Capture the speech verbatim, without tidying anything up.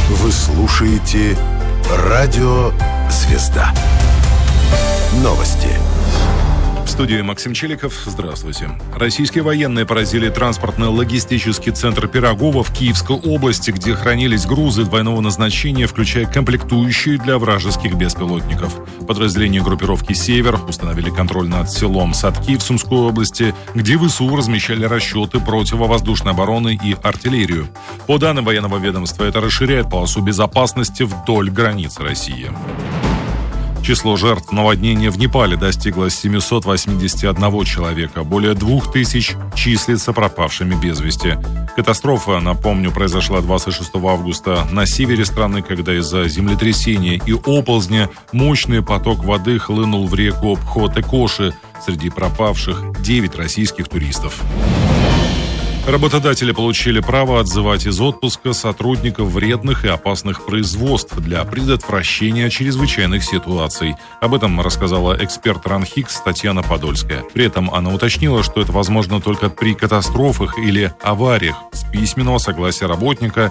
Вы слушаете «Радио Звезда». Новости. В студии Максим Челиков. Здравствуйте. Российские военные поразили транспортно-логистический центр Пирогово в Киевской области, где хранились грузы двойного назначения, включая комплектующие для вражеских беспилотников. Подразделения группировки «Север» установили контроль над селом Садки в Сумской области, где ВСУ размещали расчеты противовоздушной обороны и артиллерию. По данным военного ведомства, это расширяет полосу безопасности вдоль границ России. Число жертв наводнения в Непале достигло семьсот восемьдесят один человека. Более двух тысяч числятся пропавшими без вести. Катастрофа, напомню, произошла двадцать шестого августа на севере страны, когда из-за землетрясения и оползня мощный поток воды хлынул в реку Пхотекоши. Среди пропавших девять российских туристов. Работодатели получили право отзывать из отпуска сотрудников вредных и опасных производств для предотвращения чрезвычайных ситуаций. Об этом рассказала эксперт РАНХИКС Татьяна Подольская. При этом она уточнила, что это возможно только при катастрофах или авариях с письменного согласия работника